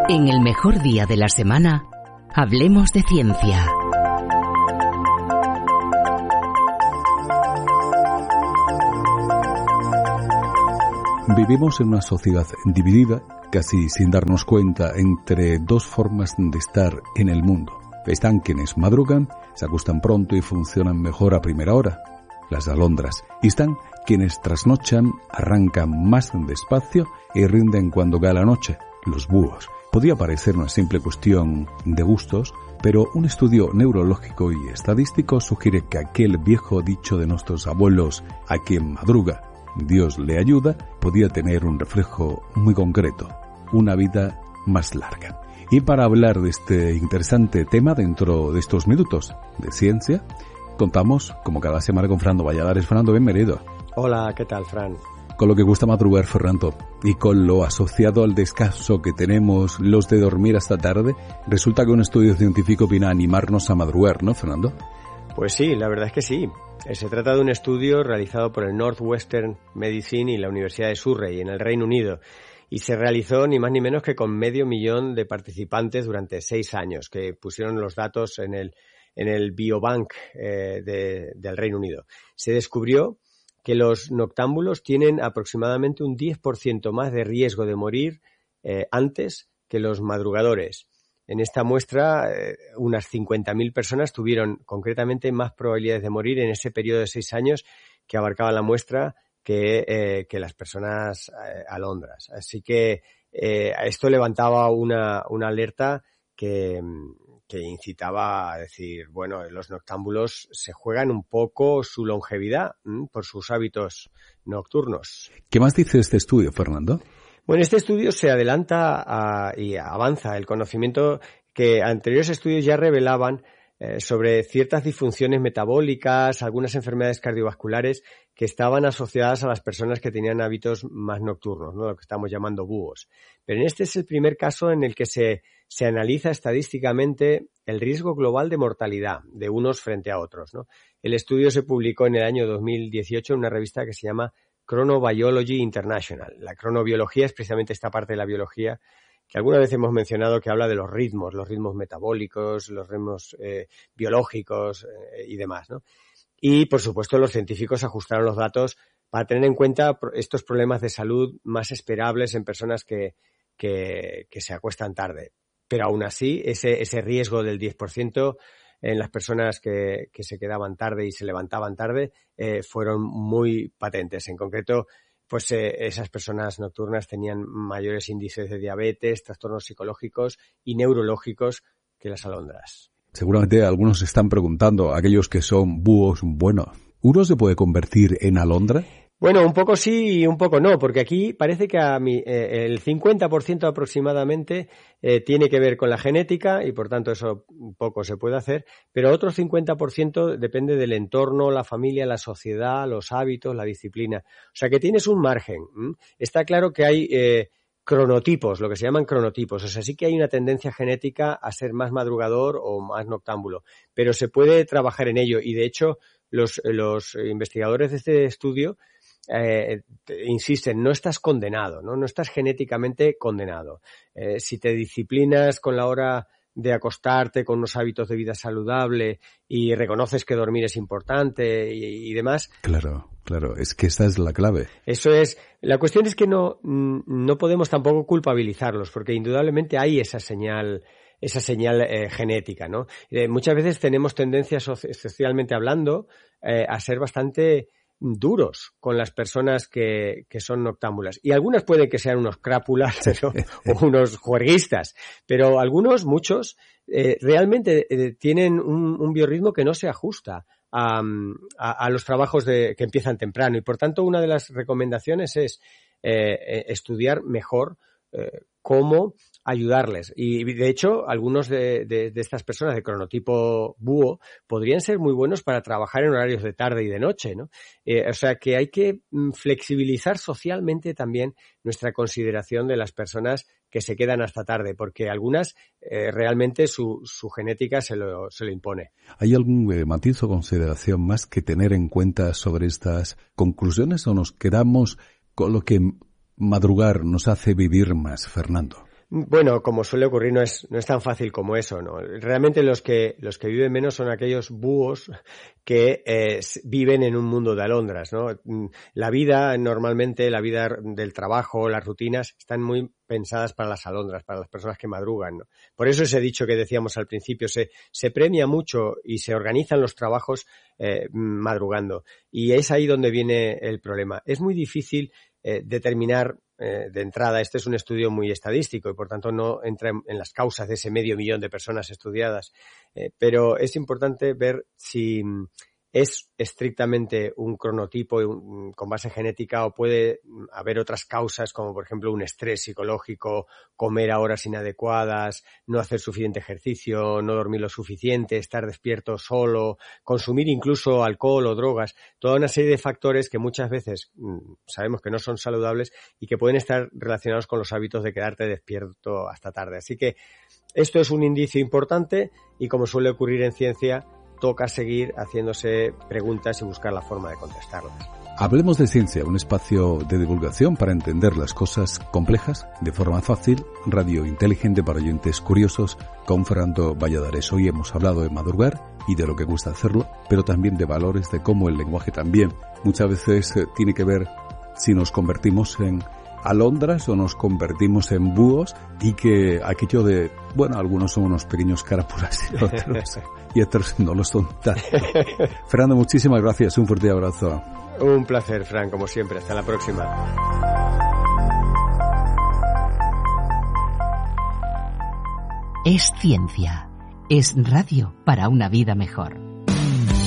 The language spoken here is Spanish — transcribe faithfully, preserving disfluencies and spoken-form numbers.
En el mejor día de la semana, hablemos de ciencia. Vivimos en una sociedad dividida, casi sin darnos cuenta, entre dos formas de estar en el mundo. Están quienes madrugan, se acuestan pronto y funcionan mejor a primera hora, las alondras. Y están quienes trasnochan, arrancan más despacio y rinden cuando cae la noche, los búhos. Podría parecer una simple cuestión de gustos, pero un estudio neurológico y estadístico sugiere que aquel viejo dicho de nuestros abuelos, a quien madruga, Dios le ayuda, podía tener un reflejo muy concreto, una vida más larga. Y para hablar de este interesante tema dentro de estos minutos de ciencia, contamos, como cada semana, con Fernando Valladares. Fernando, bienvenido. Hola, ¿qué tal, Fran? Con lo que gusta madrugar, Fernando, y con lo asociado al descanso que tenemos los de dormir hasta tarde, resulta que un estudio científico viene a animarnos a madrugar, ¿no, Fernando? Pues sí, la verdad es que sí. Se trata de un estudio realizado por el Northwestern Medicine y la Universidad de Surrey, en el Reino Unido, y se realizó ni más ni menos que con medio millón de participantes durante seis años, que pusieron los datos en el, en el Biobank eh, de, del Reino Unido. Se descubrió que los noctámbulos tienen aproximadamente un diez por ciento más de riesgo de morir eh, antes que los madrugadores. En esta muestra, eh, unas cincuenta mil personas tuvieron concretamente más probabilidades de morir en ese periodo de seis años que abarcaba la muestra que, eh, que las personas eh, alondras. Así que eh, esto levantaba una, una alerta que, que incitaba a decir, bueno, los noctámbulos se juegan un poco su longevidad ¿m? por sus hábitos nocturnos. ¿Qué más dice este estudio, Fernando? Bueno, este estudio se adelanta a, y avanza el conocimiento que anteriores estudios ya revelaban eh, sobre ciertas disfunciones metabólicas, algunas enfermedades cardiovasculares que estaban asociadas a las personas que tenían hábitos más nocturnos, ¿no? Lo que estamos llamando búhos. Pero en este es el primer caso en el que se, se analiza estadísticamente el riesgo global de mortalidad de unos frente a otros, ¿no? El estudio se publicó en el año dos mil dieciocho en una revista que se llama Chronobiology International. La cronobiología es precisamente esta parte de la biología que alguna vez hemos mencionado, que habla de los ritmos, los ritmos metabólicos, los ritmos eh, biológicos eh, y demás, ¿no? Y, por supuesto, los científicos ajustaron los datos para tener en cuenta estos problemas de salud más esperables en personas que, que, que se acuestan tarde. Pero aún así, ese, ese riesgo del diez por ciento en las personas que, que se quedaban tarde y se levantaban tarde eh, fueron muy patentes. En concreto, pues eh, esas personas nocturnas tenían mayores índices de diabetes, trastornos psicológicos y neurológicos que las alondras. Seguramente algunos se están preguntando, aquellos que son búhos, bueno, ¿uno se puede convertir en alondra? Bueno, un poco sí y un poco no, porque aquí parece que a mi, eh, el cincuenta por ciento aproximadamente eh, tiene que ver con la genética y por tanto eso poco se puede hacer, pero otro cincuenta por ciento depende del entorno, la familia, la sociedad, los hábitos, la disciplina. O sea que tienes un margen. ¿m? Está claro que hay eh, cronotipos, lo que se llaman cronotipos, o sea, sí que hay una tendencia genética a ser más madrugador o más noctámbulo, pero se puede trabajar en ello y de hecho los, los investigadores de este estudio Eh, insisten, no estás condenado, ¿no? No estás genéticamente condenado. Eh, si te disciplinas con la hora de acostarte, con unos hábitos de vida saludable y reconoces que dormir es importante y, y demás. Claro, claro, es que esa es la clave. Eso es. La cuestión es que no, no podemos tampoco culpabilizarlos, porque indudablemente hay esa señal esa señal eh, genética, ¿no? Eh, muchas veces tenemos tendencia soci- socialmente hablando eh, a ser bastante duros con las personas que, que son noctámbulas. Y algunas pueden que sean unos crápulas pero, o unos juerguistas, pero algunos, muchos, eh, realmente eh, tienen un, un biorritmo que no se ajusta a, a, a los trabajos de, que empiezan temprano. Y por tanto, una de las recomendaciones es eh, estudiar mejor eh, cómo ayudarles. Y de hecho, algunos de, de, de estas personas de cronotipo búho podrían ser muy buenos para trabajar en horarios de tarde y de noche, ¿no? Eh, o sea que hay que flexibilizar socialmente también nuestra consideración de las personas que se quedan hasta tarde, porque algunas eh, realmente su, su genética se lo, se lo impone. ¿Hay algún eh, matiz o consideración más que tener en cuenta sobre estas conclusiones o nos quedamos con lo que madrugar nos hace vivir más, Fernando? Bueno, como suele ocurrir, no es, no es tan fácil como eso, ¿no? Realmente los que, los que viven menos son aquellos búhos que eh, viven en un mundo de alondras, ¿no? La vida, normalmente, la vida del trabajo, las rutinas, están muy pensadas para las alondras, para las personas que madrugan, ¿no? Por eso ese dicho que decíamos al principio, se, se premia mucho y se organizan los trabajos eh, madrugando. Y es ahí donde viene el problema. Es muy difícil eh, determinar eh, de entrada, este es un estudio muy estadístico y por tanto no entra en, en las causas de ese medio millón de personas estudiadas, eh, pero es importante ver si es estrictamente un cronotipo un, con base genética o puede haber otras causas como por ejemplo un estrés psicológico, comer a horas inadecuadas, no hacer suficiente ejercicio, no dormir lo suficiente, estar despierto solo, consumir incluso alcohol o drogas, toda una serie de factores que muchas veces mmm, sabemos que no son saludables y que pueden estar relacionados con los hábitos de quedarte despierto hasta tarde. Así que esto es un indicio importante y como suele ocurrir en ciencia, toca seguir haciéndose preguntas y buscar la forma de contestarlas. Hablemos de Ciencia, un espacio de divulgación para entender las cosas complejas de forma fácil, radio inteligente para oyentes curiosos, con Fernando Valladares. Hoy hemos hablado de madrugar y de lo que gusta hacerlo, pero también de valores, de cómo el lenguaje también muchas veces eh, tiene que ver si nos convertimos en alondras o nos convertimos en búhos y que aquello de, bueno, algunos son unos pequeños carapulas y otros, y otros no lo son tanto. Fernando, muchísimas gracias, un fuerte abrazo. Un placer, Fran, como siempre, hasta la próxima. Es ciencia, es radio para una vida mejor.